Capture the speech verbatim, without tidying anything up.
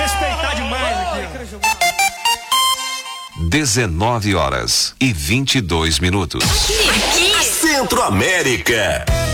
respeitar demais aqui, ó. dezenove horas e vinte e dois minutos. Centro América.